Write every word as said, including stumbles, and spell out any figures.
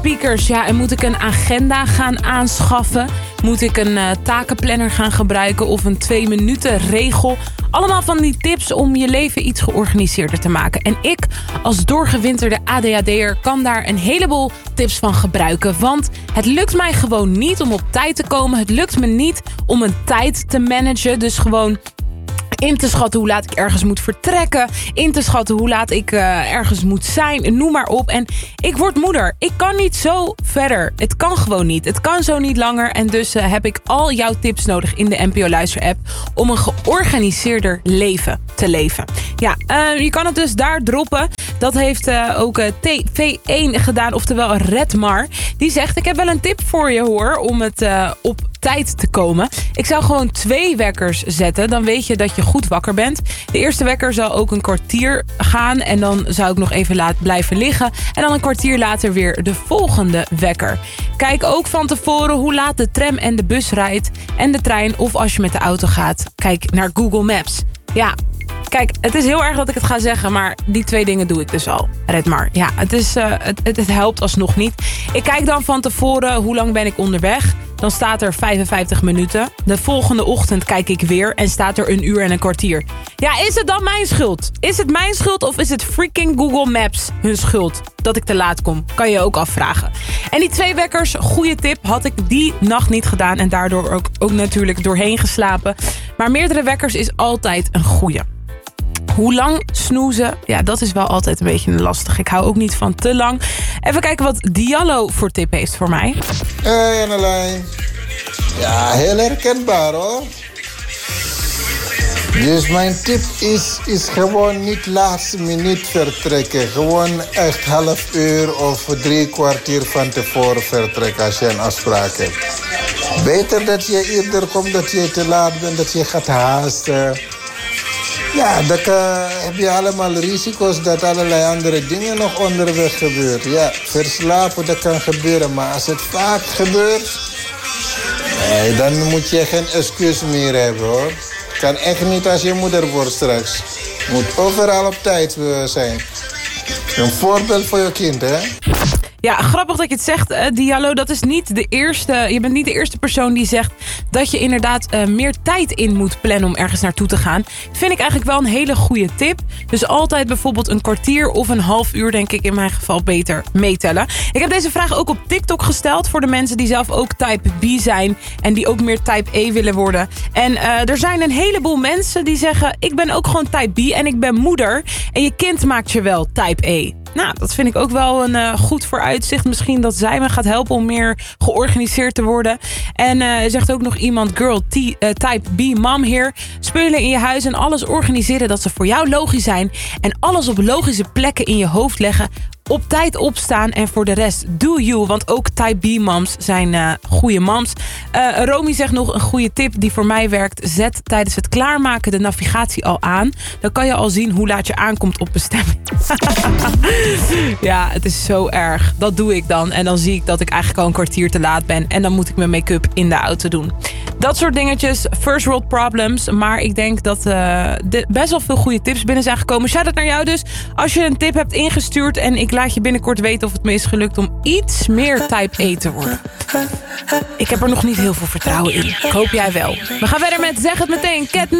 speakers. Ja, en moet ik een agenda gaan aanschaffen? Moet ik een uh, takenplanner gaan gebruiken of een twee minuten regel? Allemaal van die tips om je leven iets georganiseerder te maken. En ik als doorgewinterde A D H D'er kan daar een heleboel tips van gebruiken. Want het lukt mij gewoon niet om op tijd te komen. Het lukt me niet om mijn tijd te managen. Dus gewoon in te schatten hoe laat ik ergens moet vertrekken. In te schatten hoe laat ik uh, ergens moet zijn. Noem maar op. En ik word moeder. Ik kan niet zo verder. Het kan gewoon niet. Het kan zo niet langer. En dus uh, heb ik al jouw tips nodig in de N P O Luister app om een georganiseerder leven te leven. Ja, uh, je kan het dus daar droppen. Dat heeft uh, ook uh, T V één gedaan. Oftewel Redmar. Die zegt, ik heb wel een tip voor je hoor. Om het uh, op tijd te komen. Ik zou gewoon twee wekkers zetten. Dan weet je dat je goed wakker bent. De eerste wekker zal ook een kwartier gaan. En dan zou ik nog even laat blijven liggen. En dan een kwartier later weer de volgende wekker. Kijk ook van tevoren hoe laat de tram en de bus rijdt. En de trein. Of als je met de auto gaat. Kijk naar Google Maps. Ja, kijk, het is heel erg dat ik het ga zeggen, maar die twee dingen doe ik dus al. Redmar. Ja, het, is, uh, het, het, het helpt alsnog niet. Ik kijk dan van tevoren hoe lang ben ik onderweg. Dan staat er vijfenvijftig minuten. De volgende ochtend kijk ik weer en staat er een uur en een kwartier. Ja, is het dan mijn schuld? Is het mijn schuld of is het freaking Google Maps hun schuld dat ik te laat kom? Kan je ook afvragen. En die twee wekkers, goede tip, had ik die nacht niet gedaan en daardoor ook, ook natuurlijk doorheen geslapen. Maar meerdere wekkers is altijd een goeie. Hoe lang snoezen? Ja, dat is wel altijd een beetje lastig. Ik hou ook niet van te lang. Even kijken wat Diallo voor tip heeft voor mij. Hey Annelijn. Ja, heel herkenbaar hoor. Dus mijn tip is, is gewoon niet laatste minuut vertrekken. Gewoon echt half uur of drie kwartier van tevoren vertrekken als je een afspraak hebt. Beter dat je eerder komt, dat je te laat bent, dat je gaat haasten. Ja, dan uh, heb je allemaal risico's dat allerlei andere dingen nog onderweg gebeuren. Ja, verslapen, dat kan gebeuren. Maar als het vaak gebeurt, nee, dan moet je geen excuus meer hebben, hoor. Kan echt niet als je moeder wordt straks. Moet overal op tijd zijn. Een voorbeeld voor je kind, hè? Ja, grappig dat je het zegt, uh, Diallo. Dat is niet de eerste. Je bent niet de eerste persoon die zegt dat je inderdaad uh, meer tijd in moet plannen om ergens naartoe te gaan. Vind ik eigenlijk wel een hele goede tip. Dus altijd bijvoorbeeld een kwartier of een half uur, denk ik in mijn geval, beter meetellen. Ik heb deze vraag ook op TikTok gesteld voor de mensen die zelf ook type B zijn en die ook meer type E willen worden. En uh, er zijn een heleboel mensen die zeggen, ik ben ook gewoon type B en ik ben moeder. En je kind maakt je wel type E. Nou, dat vind ik ook wel een uh, goed vooruitzicht. Misschien dat zij me gaat helpen om meer georganiseerd te worden. En uh, zegt ook nog iemand, girl, t- uh, type B, mom here. Spullen in je huis en alles organiseren dat ze voor jou logisch zijn. En alles op logische plekken in je hoofd leggen. Op tijd opstaan en voor de rest do you. Want ook type B moms zijn uh, goede moms. Uh, Romy zegt nog een goede tip die voor mij werkt. Zet tijdens het klaarmaken de navigatie al aan. Dan kan je al zien hoe laat je aankomt op bestemming. Ja, het is zo erg. Dat doe ik dan. En dan zie ik dat ik eigenlijk al een kwartier te laat ben. En dan moet ik mijn make-up in de auto doen. Dat soort dingetjes. First world problems. Maar ik denk dat uh, best wel veel goede tips binnen zijn gekomen. Shout-out naar jou dus. Als je een tip hebt ingestuurd en ik laat je binnenkort weten of het me is gelukt om iets meer type E te worden. Ik heb er nog niet heel veel vertrouwen in. Ik hoop jij wel. We gaan verder met Zeg het meteen. Cat